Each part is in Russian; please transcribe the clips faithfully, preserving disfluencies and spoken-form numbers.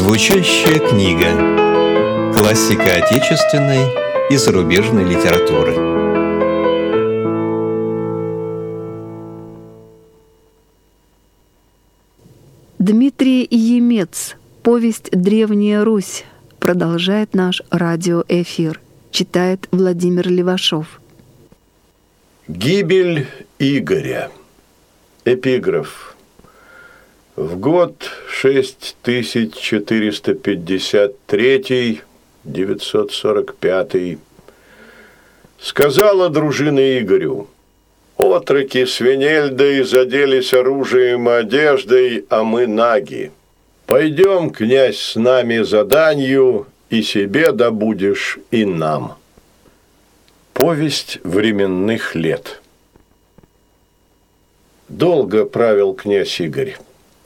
Звучащая книга. Классика отечественной и зарубежной литературы. Дмитрий Емец. Повесть «Древняя Русь» продолжает наш радиоэфир. Читает Владимир Левашов. Гибель Игоря. Эпиграф. В год шесть тысяч четыреста пятьдесят третий, девятьсот сорок пятый сказала дружина Игорю: «Отроки Свинельды заделись оружием и одеждой, а мы наги. Пойдем, князь, с нами за данью, и себе добудешь, и нам». Повесть временных лет. Долго правил князь Игорь.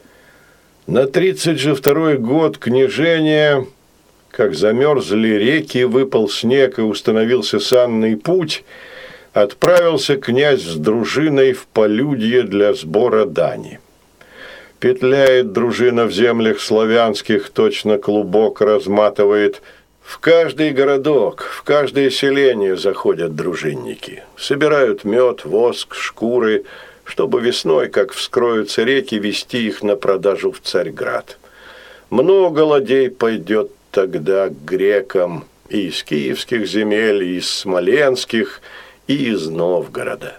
На тридцать же второй год княжения, как замерзли реки, выпал снег и установился санный путь, отправился князь с дружиной в полюдье для сбора дани. Петляет дружина в землях славянских, точно клубок разматывает. В каждый городок, в каждое селение заходят дружинники. Собирают мед, воск, шкуры, чтобы весной, как вскроются реки, везти их на продажу в Царьград. Много ладей пойдет тогда к грекам и из киевских земель, и из смоленских, и из Новгорода.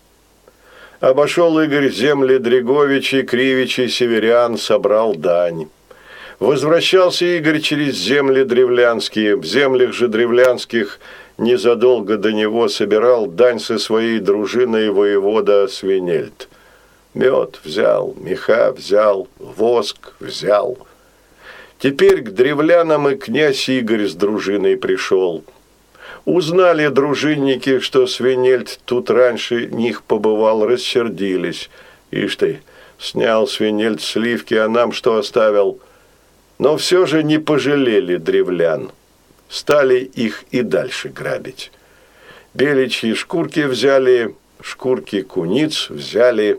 Обошел Игорь земли Дреговичей, Кривичей, северян, собрал дань. Возвращался Игорь через земли древлянские. В землях же древлянских незадолго до него собирал дань со своей дружиной воевода Свинельд. Мед взял, меха взял, воск взял. Теперь к древлянам и князь Игорь с дружиной пришел. Узнали дружинники, что Свинельд тут раньше них побывал, рассердились. Ишь ты, снял Свинельд сливки, а нам что оставил? Но все же не пожалели древлян. Стали их и дальше грабить. Беличьи шкурки взяли, шкурки куниц взяли.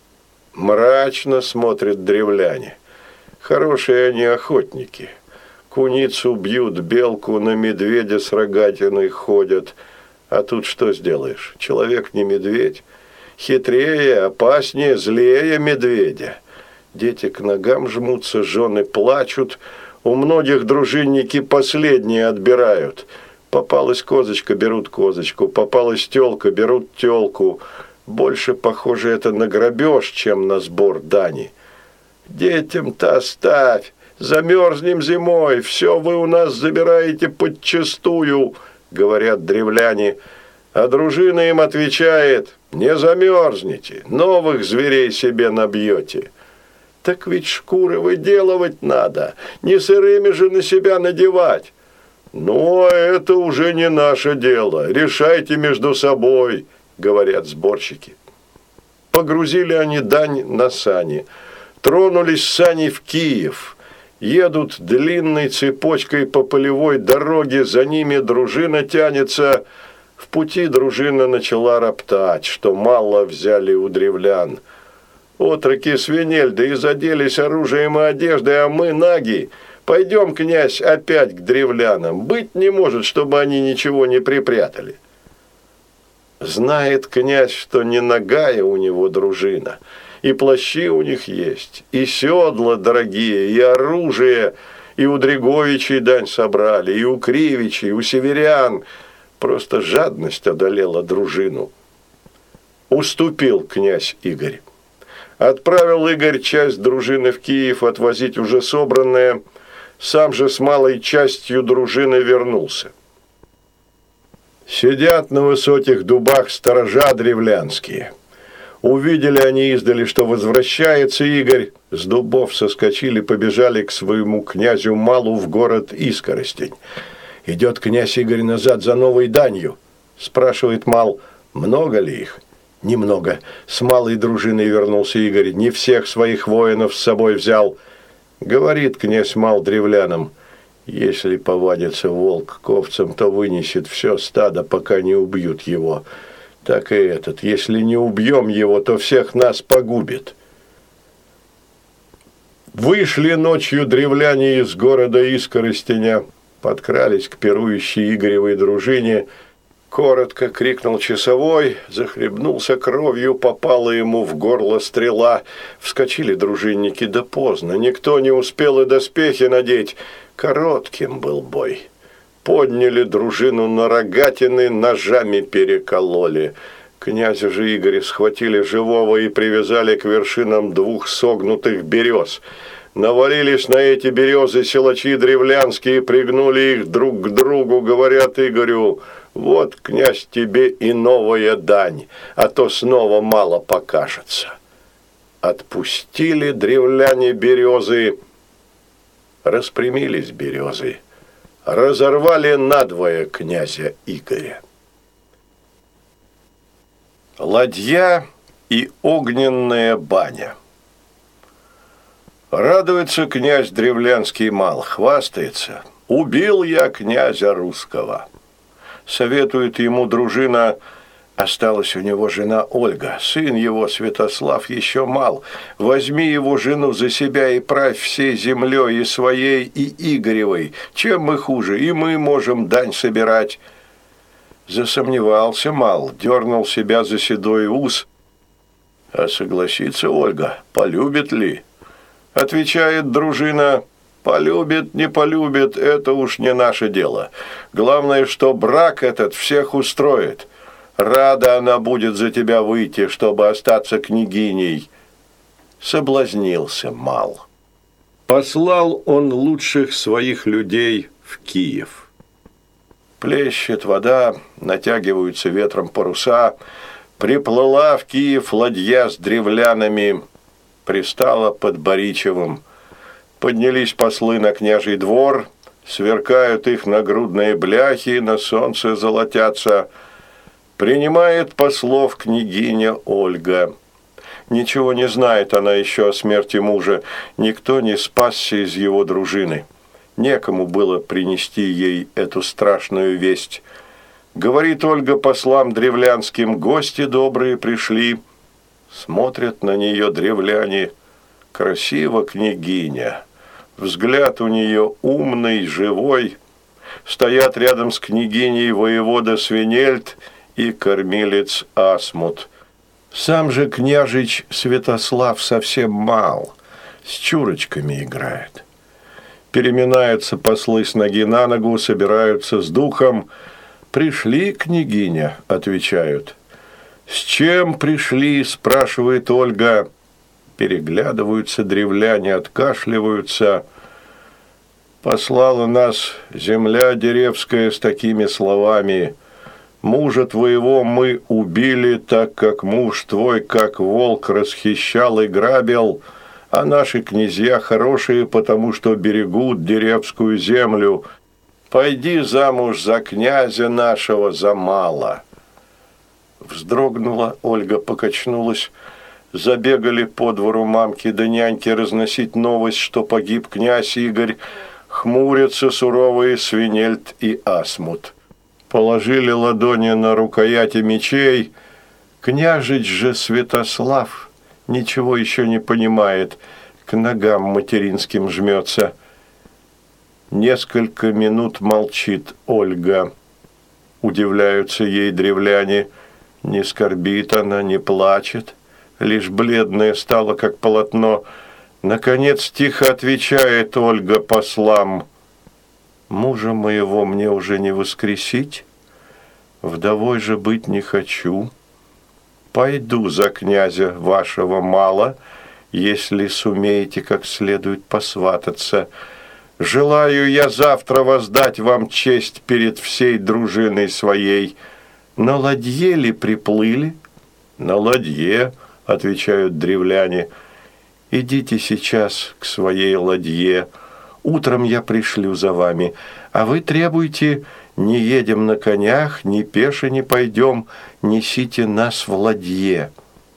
Мрачно смотрят древляне. Хорошие они охотники. Куницу бьют, белку, на медведя с рогатиной ходят. А тут что сделаешь? Человек не медведь. Хитрее, опаснее, злее медведя. Дети к ногам жмутся, жены плачут. У многих дружинники последние отбирают. Попалась козочка, берут козочку. Попалась тёлка, берут тёлку. Больше похоже это на грабеж, чем на сбор дани. Детям-то оставь. Замерзнем зимой, все вы у нас забираете подчистую, говорят древляне. А дружина им отвечает: не замерзнете, новых зверей себе набьете. Так ведь шкуры выделывать надо, не сырыми же на себя надевать. Ну, а это уже не наше дело, решайте между собой, говорят сборщики. Погрузили они дань на сани, тронулись сани в Киев. Едут длинной цепочкой по полевой дороге, за ними дружина тянется. В пути дружина начала роптать, что мало взяли у древлян. Отроки Свинельды изоделись оружием и одеждой, а мы наги. Пойдем, князь, опять к древлянам. Быть не может, чтобы они ничего не припрятали. Знает князь, что не нагая у него дружина. И плащи у них есть, и седла дорогие, и оружие, и у Дреговичей дань собрали, и у Кривичей, и у северян. Просто жадность одолела дружину. Уступил князь Игорь. Отправил Игорь часть дружины в Киев отвозить уже собранное, сам же с малой частью дружины вернулся. Сидят на высоких дубах сторожа древлянские. Увидели они издали, что возвращается Игорь, с дубов соскочили, побежали к своему князю Малу в город Искоростень. Идет князь Игорь назад за новой данью. Спрашивает Мал: много ли их? Немного. С малой дружиной вернулся Игорь, не всех своих воинов с собой взял. Говорит князь Мал древлянам: если повадится волк к овцам, то вынесет все стадо, пока не убьют его. Так и этот, если не убьем его, то всех нас погубит. Вышли ночью древляне из города Искоростеня, подкрались к пирующей Игоревой дружине. Коротко крикнул часовой, захлебнулся кровью, попала ему в горло стрела. Вскочили дружинники, да поздно, никто не успел и доспехи надеть. Коротким был бой. Подняли дружину на рогатины, ножами перекололи. Князя же Игоря схватили живого и привязали к вершинам двух согнутых берез. Навалились на эти березы силачи древлянские, пригнули их друг к другу, говорят Игорю: «Вот, князь, тебе и новая дань, а то снова мало покажется». Отпустили древляне березы, распрямились березы, разорвали надвое князя Игоря. Ладья и огненная баня. Радуется князь древлянский мал, хвастается: «Убил я князя русского». Советует ему дружина: осталась у него жена Ольга, сын его Святослав еще мал. Возьми его жену за себя и правь всей землей, и своей, и Игоревой. Чем мы хуже, и мы можем дань собирать. Засомневался мал, дернул себя за седой ус. А согласится Ольга, полюбит ли? Отвечает дружина: полюбит, не полюбит, это уж не наше дело. Главное, что брак этот всех устроит. Рада она будет за тебя выйти, чтобы остаться княгиней. Соблазнился мал. Послал он лучших своих людей в Киев. Плещет вода, натягиваются ветром паруса. Приплыла в Киев ладья с древлянами, пристала под Боричевым. Поднялись послы на княжий двор, сверкают их нагрудные бляхи, на солнце золотятся. Принимает послов княгиня Ольга. Ничего не знает она еще о смерти мужа, никто не спасся из его дружины. Некому было принести ей эту страшную весть. Говорит Ольга послам древлянским: гости добрые пришли. Смотрят на нее древляне: красива княгиня. Взгляд у нее умный, живой. Стоят рядом с княгиней воевода Свинельд и кормилец Асмут. Сам же княжич Святослав совсем мал, с чурочками играет. Переминаются послы с ноги на ногу, собираются с духом. «Пришли, княгиня», — отвечают. «С чем пришли?» — спрашивает Ольга. Переглядываются древляне, откашливаются. «Послала нас земля деревская с такими словами: мужа твоего мы убили, так как муж твой, как волк, расхищал и грабил, а наши князья хорошие, потому что берегут деревскую землю. Пойди замуж за князя нашего, за мало». Вздрогнула Ольга, покачнулась. Забегали по двору мамки да няньки разносить новость, что погиб князь Игорь. Хмурятся суровые Свинельд и Асмут. Положили ладони на рукояти мечей. Княжич же Святослав ничего еще не понимает, к ногам материнским жмется. Несколько минут молчит Ольга. Удивляются ей древляне. Не скорбит она, не плачет, лишь бледная стала, как полотно. Наконец тихо отвечает Ольга послам: «Мужа моего мне уже не воскресить, вдовой же быть не хочу. Пойду за князя вашего мало, если сумеете как следует посвататься. Желаю я завтра воздать вам честь перед всей дружиной своей. На ладье ли приплыли?» «На ладье», — отвечают древляне. «Идите сейчас к своей ладье. Утром я пришлю за вами, а вы требуйте: не едем на конях, ни пеше не пойдем, несите нас в ладье».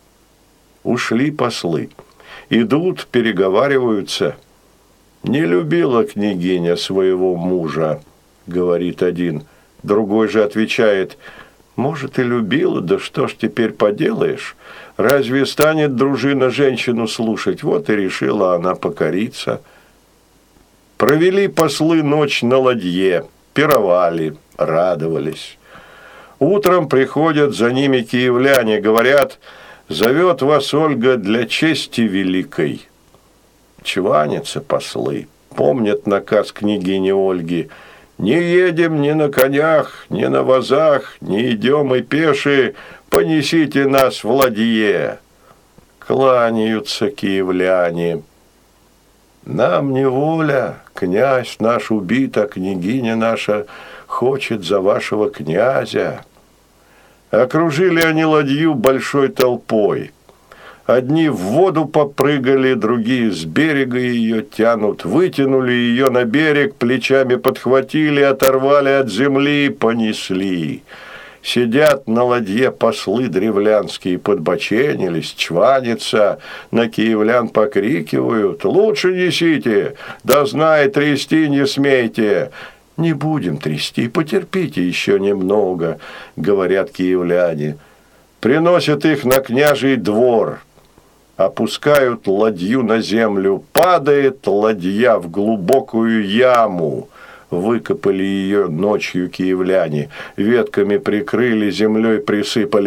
Ушли послы. Идут, переговариваются. «Не любила княгиня своего мужа», — говорит один. Другой же отвечает: Может, и любила, да что ж теперь поделаешь? Разве станет дружина женщину слушать? Вот и решила она покориться. Провели послы ночь на ладье, пировали, радовались. Утром приходят за ними киевляне, говорят: «Зовет вас Ольга для чести великой». Чванятся послы, помнят наказ княгини Ольги: «Не едем ни на конях, ни на возах, не идем и пеши, понесите нас в ладье». Кланяются киевляне. «Нам не воля, князь наш убит, а княгиня наша хочет за вашего князя». Окружили они ладью большой толпой. Одни в воду попрыгали, другие с берега ее тянут. Вытянули ее на берег, плечами подхватили, оторвали от земли, понесли. Сидят на ладье послы древлянские, подбоченились, чванятся, на киевлян покрикивают: «Лучше несите, да знай, трясти не смейте». «Не будем трясти, потерпите еще немного», — говорят киевляне. Приносят их на княжий двор, опускают ладью на землю, падает ладья в глубокую яму. Выкопали ее ночью киевляне, ветками прикрыли, землей присыпали.